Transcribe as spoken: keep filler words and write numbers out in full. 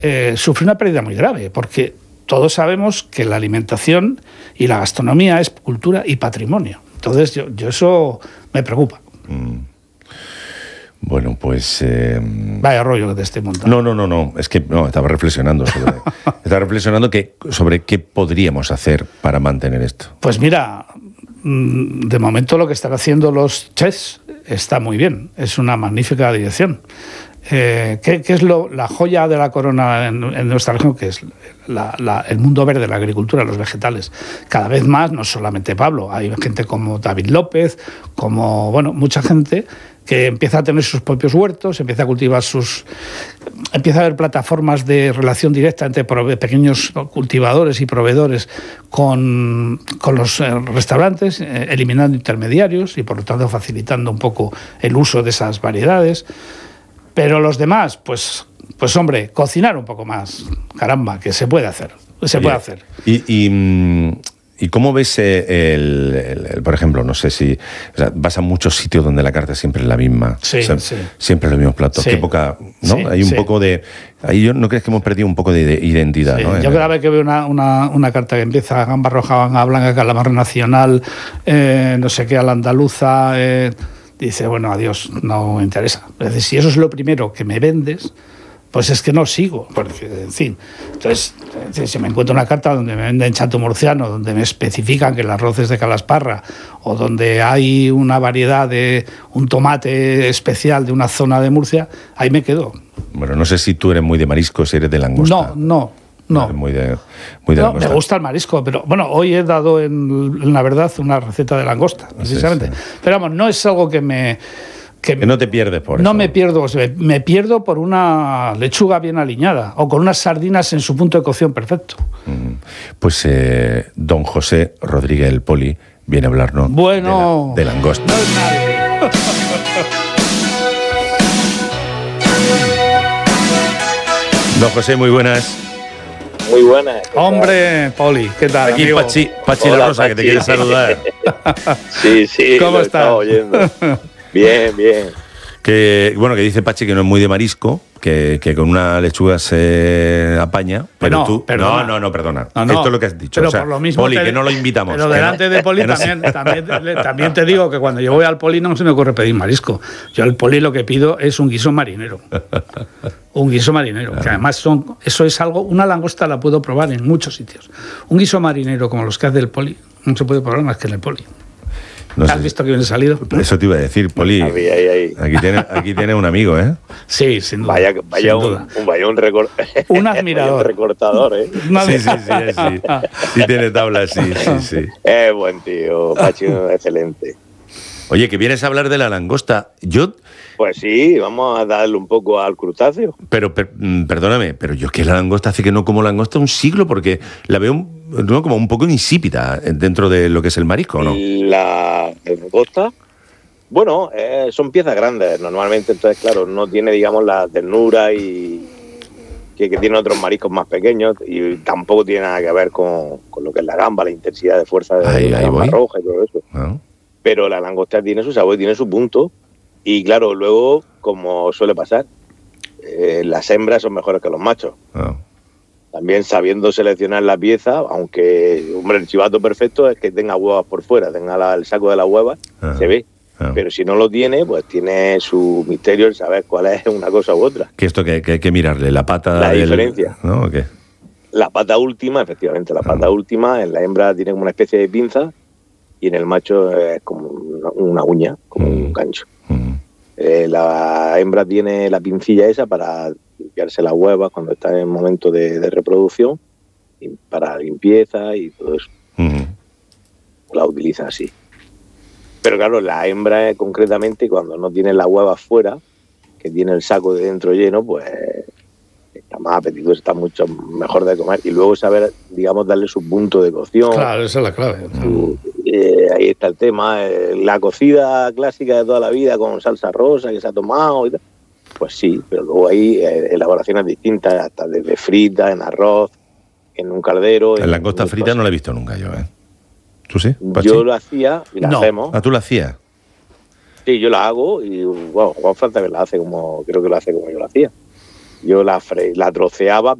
eh, sufre una pérdida muy grave, porque todos sabemos que la alimentación y la gastronomía es cultura y patrimonio. Entonces, yo, yo eso me preocupa. Mm. Bueno, pues... Eh... Vaya rollo que te estoy montando. No, no, no, no. Es que no, estaba reflexionando sobre... estaba reflexionando que, sobre qué podríamos hacer para mantener esto. Pues mira, de momento lo que están haciendo los chefs está muy bien. Es una magnífica dirección. Eh, ¿qué, ¿Qué es lo, la joya de la corona en, en nuestra región? Que es la, la, el mundo verde, la agricultura, los vegetales. Cada vez más, no solamente Pablo, hay gente como David López, como, bueno, mucha gente que empieza a tener sus propios huertos, empieza a cultivar sus... Empieza a haber plataformas de relación directa entre pequeños cultivadores y proveedores con, con los restaurantes, eh, eliminando intermediarios y, por lo tanto, facilitando un poco el uso de esas variedades. Pero los demás, pues, pues hombre, cocinar un poco más. Caramba, que se puede hacer. Se Oye, puede hacer. Y, y, ¿y cómo ves el, el, el, por ejemplo, no sé si... O sea, vas a muchos sitios donde la carta siempre es la misma. Sí, o sea, sí. Siempre los mismos platos. Sí. Qué poca... ¿no? Sí, Hay un sí. poco de... Ahí yo no crees que hemos perdido un poco de, de identidad, Sí, ¿no? yo cada vez que veo una, una, una carta que empieza gamba roja, gamba blanca, calamar nacional, eh, no sé qué, a la andaluza... Eh, dice, bueno, adiós, no me interesa. Es decir, si eso es lo primero que me vendes, pues es que no sigo, porque, en fin. Entonces, si me encuentro una carta donde me venden chato murciano, donde me especifican que el arroz es de Calasparra, o donde hay una variedad de un tomate especial de una zona de Murcia, ahí me quedo. Bueno, no sé si tú eres muy de marisco, si eres de langosta. No, no. No, muy de, muy de no langosta. Me gusta el marisco, pero bueno, hoy he dado en, en la verdad una receta de langosta, precisamente. Sí, sí. Pero vamos, no es algo que me... Que, que no te pierdes por eso. No me pierdo, me pierdo por una lechuga bien aliñada o con unas sardinas en su punto de cocción perfecto. Pues eh, don José Rodríguez el Poli viene a hablarnos bueno, de, la, de langosta. No es nadie. Don José, muy buenas. Muy buenas. Hombre, Poli, ¿qué tal? Aquí amigo? Pachi, Pachi Hola, la Rosa, Pachi. que te quiere saludar. Sí, sí. ¿Cómo lo estás? estaba oyendo. Bien, bien. Que, bueno, que dice Pachi que no es muy de marisco, que, que con una lechuga se apaña, pero no, tú... perdona. No, no, no, perdona. No, no. Esto es lo que has dicho. Pero o sea, por lo mismo Poli, te, que no lo invitamos. Pero delante no, de Poli no también, también, también te digo que cuando yo voy al Poli no se me ocurre pedir marisco. Yo al Poli lo que pido es un guiso marinero. Un guiso marinero. Que además son, eso es algo... Una langosta la puedo probar en muchos sitios. Un guiso marinero como los que hace el Poli no se puede probar más que en el Poli. No ¿Has sé. visto que viene salido? Eso te iba a decir, Poli. Ahí, ahí, ahí. Aquí tiene, aquí tiene un amigo, ¿eh? Sí, sin duda. Vaya, vaya, sin un, duda. un, vaya un, recor... Un admirador. un recortador, ¿eh? Una Sí, sí, sí, sí. Sí tiene tabla, sí, sí, sí. Es buen tío, Pachi, excelente. Oye, que vienes a hablar de la langosta. Yo... Pues sí, vamos a darle un poco al crustáceo. Pero, per, perdóname, pero yo es que la langosta hace que no como langosta un siglo, porque la veo no, como un poco insípida dentro de lo que es el marisco, ¿no? La langosta, bueno, eh, son piezas grandes normalmente, entonces claro, no tiene, digamos, la ternura y que, que tienen otros mariscos más pequeños, y tampoco tiene nada que ver con, con lo que es la gamba, la intensidad de fuerza de ahí, la ahí gamba voy. roja y todo eso. ¿No? Pero la langosta tiene su sabor, tiene su punto. Y claro, luego, como suele pasar, eh, las hembras son mejores que los machos. No. También sabiendo seleccionar la pieza, aunque, hombre, el chivato perfecto es que tenga huevas por fuera, tenga la, el saco de las huevas, Ah. se ve. Ah. Pero si no lo tiene, pues tiene su misterio el saber cuál es una cosa u otra. Que esto que, que hay que mirarle, la pata La del... diferencia. ¿No? ¿O qué? La pata última, efectivamente, la pata Ah. última, en la hembra tiene como una especie de pinza y en el macho es como una, una uña, como Mm. un gancho. Mm. Eh, la hembra tiene la pincilla esa para limpiarse las huevas cuando está en el momento de, de reproducción, y para limpieza y todo eso. Mm. La utiliza así. Pero claro, la hembra eh, concretamente, cuando no tiene las huevas fuera, que tiene el saco de dentro lleno, pues está más apetitoso, está mucho mejor de comer. Y luego saber, digamos, darle su punto de cocción. Claro, esa es la clave. Su, eh, ahí está el tema, eh, la cocida clásica de toda la vida con salsa rosa que se ha tomado y tal. Pues sí, pero luego hay eh, elaboraciones distintas, hasta desde frita, en arroz, en un caldero. La langosta frita no la he visto nunca yo, ¿eh? ¿Tú sí, Pachi? Yo lo hacía y la No. hacemos. Ah, ¿tú la hacías? Sí, yo la hago y bueno, Juan Fran también la hace como, creo que lo hace como yo la hacía. Yo la, fre la troceaba